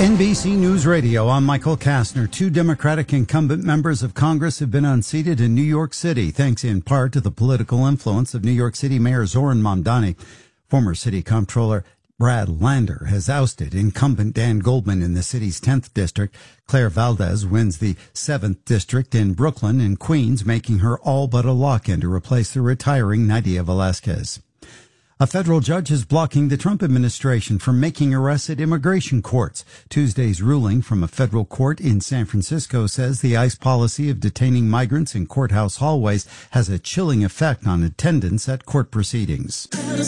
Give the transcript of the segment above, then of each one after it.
NBC News Radio, I'm Michael Kastner. Two Democratic incumbent members of Congress have been unseated in New York City, thanks in part to the political influence of New York City Mayor Zohran Mamdani. Former City Comptroller Brad Lander has ousted incumbent Dan Goldman in the city's 10th district. Claire Valdez wins the 7th district in Brooklyn and Queens, making her all but a lock-in to replace the retiring Nydia Velázquez. A federal judge is blocking the Trump administration from making arrests at immigration courts. Tuesday's ruling from a federal court in San Francisco says the ICE policy of detaining migrants in courthouse hallways has a chilling effect on attendance at court proceedings.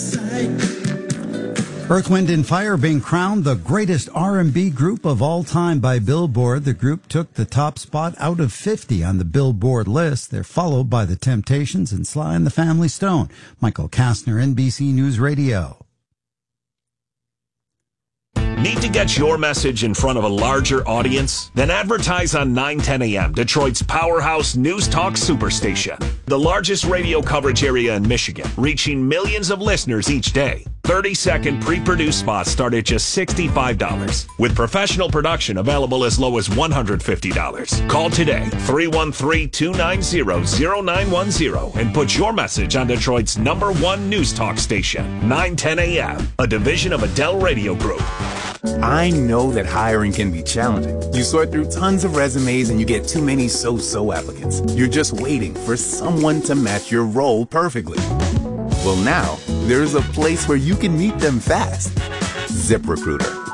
Earth, Wind & Fire being crowned the greatest R&B group of all time by Billboard. The group took the top spot out of 50 on the Billboard list. They're followed by The Temptations and Sly and the Family Stone. Michael Kastner, NBC News Radio. Need to get your message in front of a larger audience? Then advertise on 910 AM, Detroit's powerhouse news talk superstation. The largest radio coverage area in Michigan, reaching millions of listeners each day. 30-second pre-produced spots start at just $65, with professional production available as low as $150. Call today, 313-290-0910, and put your message on Detroit's #1 news talk station, 910 AM, a division of Adele Radio Group. I know that hiring can be challenging. You sort through tons of resumes and you get too many so-so applicants. You're just waiting for someone to match your role perfectly. Well, now, there's a place where you can meet them fast. ZipRecruiter.